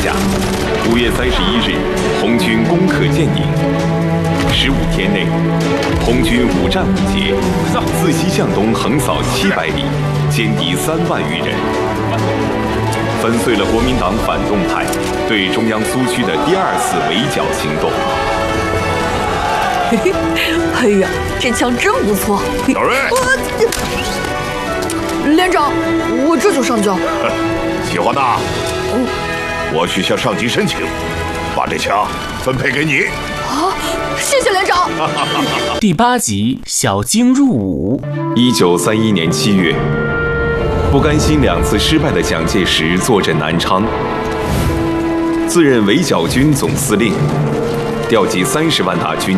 下，5月31日，红军攻克建宁。15天内，红军5战5捷，自西向东横扫700里，歼敌3万余人，粉碎了国民党反动派对中央苏区的第2次围剿行动。 嘿嘿，哎呀，这枪真不错。 小瑞， 连长，我这就上交。 计划大，我去向上级申请，把这枪分配给你。 啊，谢谢连长。 第8集小鲸入伍。 1931年7月，不甘心2次失败的蒋介石坐镇南昌，自任围剿军总司令，调集30万大军